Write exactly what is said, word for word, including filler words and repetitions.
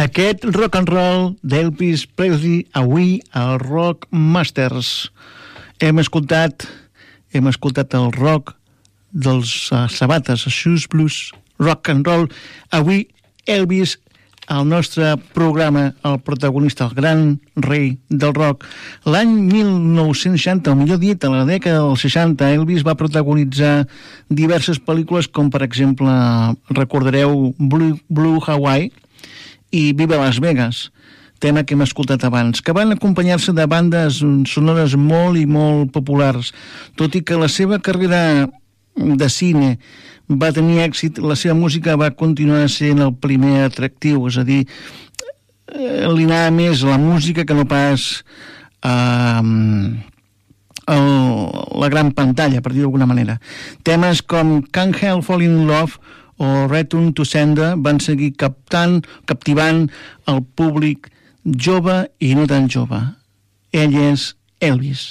Aquest rock and roll d'Elvis Presley avui al Rock Masters. Hem escoltat hem escoltat el rock dels uh, sabates, Shoes Blues, rock and roll. Avui Elvis, el nostre programa, el protagonista, el gran rei del rock. L'any mil nou-cents seixanta, o millor dit, a la dècada dels seixanta, Elvis va protagonitzar diverses pel·lícules, com per exemple, recordareu Blue, Blue Hawaii i Viva Las Vegas, tema que hem escoltat abans, que van acompanyar-se de bandes sonores molt i molt populars. Tot i que la seva carrera de cine va tenir èxit, la seva música va continuar sent el primer atractiu, és a dir, li anava més la música que no pas eh, el, la gran pantalla, per dir-ho d'alguna manera. Temes com Can't Help Falling in Love o Return to Sender van seguir captant, captivant el públic jove i no tan jove. Ell és Elvis.